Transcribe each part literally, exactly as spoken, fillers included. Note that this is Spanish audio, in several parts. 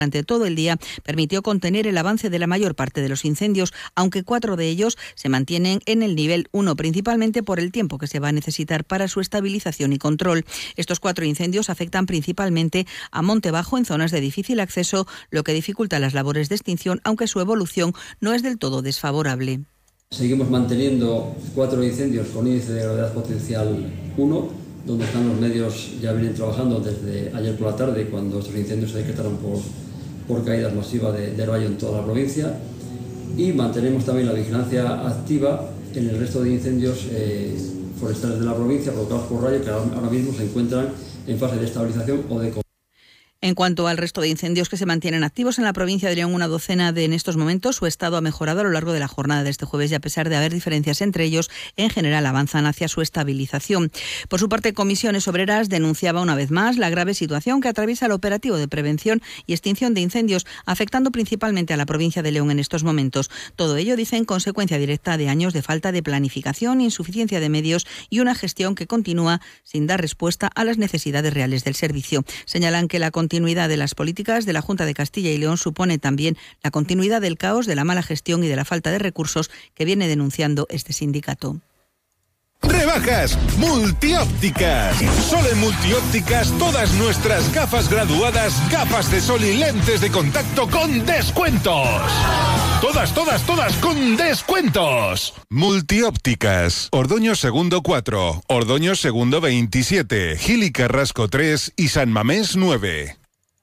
durante todo el día permitió contener el avance de la mayor parte de los incendios, aunque cuatro de ellos se mantienen en el nivel uno, principalmente por el tiempo que se va a necesitar para su estabilización y control. Estos cuatro incendios afectan principalmente a Monte Bajo en zonas de difícil acceso, lo que dificulta las labores de extinción, aunque su evolución no es del todo desfavorable. Seguimos manteniendo cuatro incendios con índice de gravedad potencial uno, donde están los medios, ya vienen trabajando desde ayer por la tarde, cuando estos incendios se decretaron por por caídas masivas de, de rayo en toda la provincia, y mantenemos también la vigilancia activa en el resto de incendios eh, forestales de la provincia provocados por rayo, que ahora mismo se encuentran en fase de estabilización o de... En cuanto al resto de incendios que se mantienen activos en la provincia de León, una docena de en estos momentos, su estado ha mejorado a lo largo de la jornada de este jueves y a pesar de haber diferencias entre ellos, en general avanzan hacia su estabilización. Por su parte, Comisiones Obreras denunciaba una vez más la grave situación que atraviesa el operativo de prevención y extinción de incendios, afectando principalmente a la provincia de León en estos momentos. Todo ello, dicen, consecuencia directa de años de falta de planificación, insuficiencia de medios y una gestión que continúa sin dar respuesta a las necesidades reales del servicio. Señalan que la La continuidad de las políticas de la Junta de Castilla y León supone también la continuidad del caos, de la mala gestión y de la falta de recursos que viene denunciando este sindicato. Rebajas multiópticas. Solo en multiópticas todas nuestras gafas graduadas, gafas de sol y lentes de contacto con descuentos. Todas, todas, todas con descuentos. Multiópticas. Ordoño Segundo cuatro, Ordoño Segundo veintisiete, Gil y Carrasco tres y San Mamés nueve.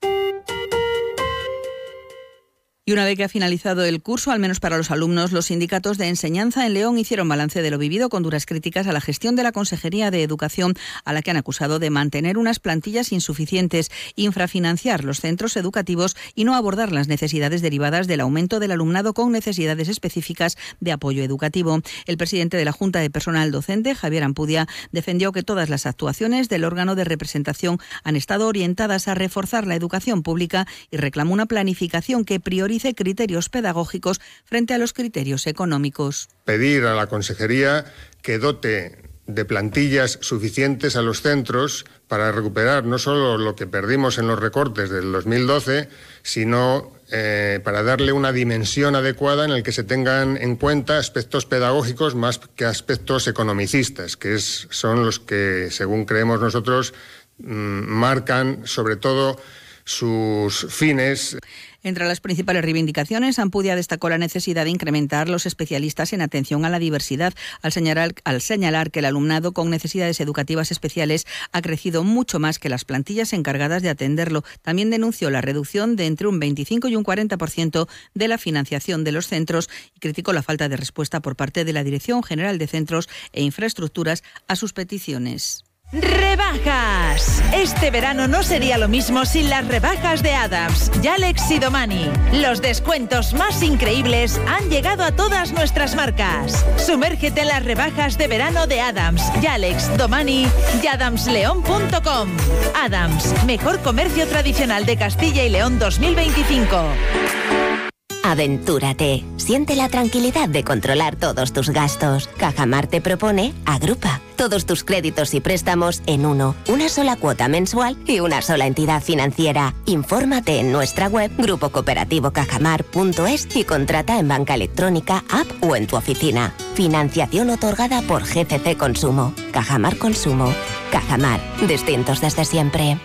Y una vez que ha finalizado el curso, al menos para los alumnos, los sindicatos de enseñanza en León hicieron balance de lo vivido con duras críticas a la gestión de la Consejería de Educación, a la que han acusado de mantener unas plantillas insuficientes, infrafinanciar los centros educativos y no abordar las necesidades derivadas del aumento del alumnado con necesidades específicas de apoyo educativo. El presidente de la Junta de Personal Docente, Javier Ampudia, defendió que todas las actuaciones del órgano de representación han estado orientadas a reforzar la educación pública y reclamó una planificación que priorice criterios pedagógicos frente a los criterios económicos. Pedir a la Consejería que dote de plantillas suficientes a los centros para recuperar no solo lo que perdimos en los recortes del dos mil doce, sino eh, para darle una dimensión adecuada en el que se tengan en cuenta aspectos pedagógicos más que aspectos economicistas, que es, son los que, según creemos nosotros, mmm, marcan sobre todo sus fines. Entre las principales reivindicaciones, Ampudia destacó la necesidad de incrementar los especialistas en atención a la diversidad, al señalar, al señalar que el alumnado con necesidades educativas especiales ha crecido mucho más que las plantillas encargadas de atenderlo. También denunció la reducción de entre un veinticinco y un cuarenta por ciento de la financiación de los centros y criticó la falta de respuesta por parte de la Dirección General de Centros e Infraestructuras a sus peticiones. ¡Rebajas! Este verano no sería lo mismo sin las rebajas de Adams, Yalex y Domani. Los descuentos más increíbles han llegado a todas nuestras marcas. Sumérgete en las rebajas de verano de Adams, Yalex, Domani y adams león punto com. Adams, mejor comercio tradicional de Castilla y León dos mil veinticinco. Aventúrate. Siente la tranquilidad de controlar todos tus gastos. Cajamar te propone Agrupa. Todos tus créditos y préstamos en uno. Una sola cuota mensual y una sola entidad financiera. Infórmate en nuestra web grupo cooperativo cajamar punto es y contrata en banca electrónica, app o en tu oficina. Financiación otorgada por G C C Consumo. Cajamar Consumo. Cajamar. Distintos desde siempre.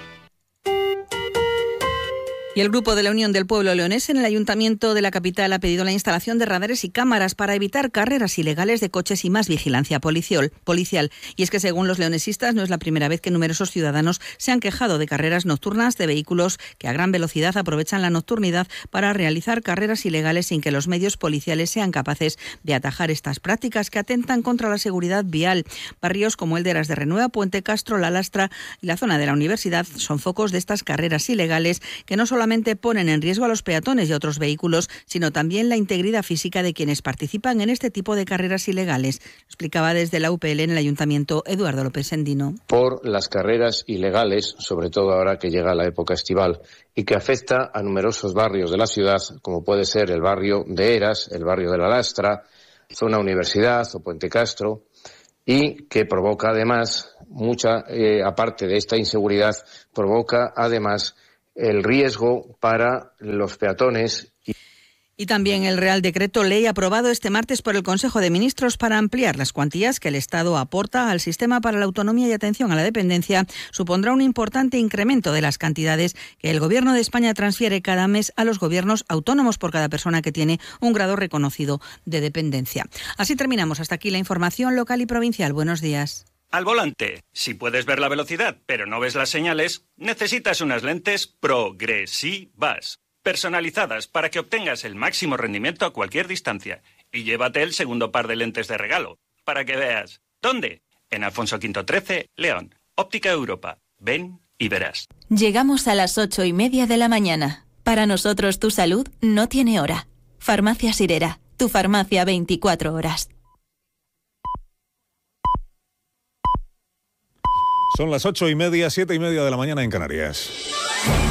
Y el Grupo de la Unión del Pueblo Leonés en el Ayuntamiento de la capital ha pedido la instalación de radares y cámaras para evitar carreras ilegales de coches y más vigilancia policial. policial. Y es que, según los leonesistas, no es la primera vez que numerosos ciudadanos se han quejado de carreras nocturnas de vehículos que a gran velocidad aprovechan la nocturnidad para realizar carreras ilegales sin que los medios policiales sean capaces de atajar estas prácticas que atentan contra la seguridad vial. Barrios como el de Eras de Renueva, Puente Castro, La Lastra y la zona de la Universidad son focos de estas carreras ilegales que no solo solamente ponen en riesgo a los peatones y a otros vehículos, sino también la integridad física de quienes participan en este tipo de carreras ilegales. Lo explicaba desde la U P L en el Ayuntamiento Eduardo López Endino. Por las carreras ilegales, sobre todo ahora que llega la época estival, y que afecta a numerosos barrios de la ciudad, como puede ser el barrio de Eras, el barrio de La Lastra, zona Universidad o Puente Castro, y que provoca además, mucha, eh, aparte de esta inseguridad, provoca además el riesgo para los peatones. Y también el Real Decreto Ley aprobado este martes por el Consejo de Ministros para ampliar las cuantías que el Estado aporta al Sistema para la Autonomía y Atención a la Dependencia supondrá un importante incremento de las cantidades que el Gobierno de España transfiere cada mes a los gobiernos autónomos por cada persona que tiene un grado reconocido de dependencia. Así terminamos. Hasta aquí la información local y provincial. Buenos días. Al volante, si puedes ver la velocidad pero no ves las señales, necesitas unas lentes progresivas, personalizadas para que obtengas el máximo rendimiento a cualquier distancia. Y llévate el segundo par de lentes de regalo, para que veas. ¿Dónde? En Alfonso Quinto trece, León. Óptica Europa. Ven y verás. Llegamos a las ocho y media de la mañana. Para nosotros tu salud no tiene hora. Farmacia Sirera, tu farmacia veinticuatro horas. Son las ocho y media, siete y media de la mañana en Canarias.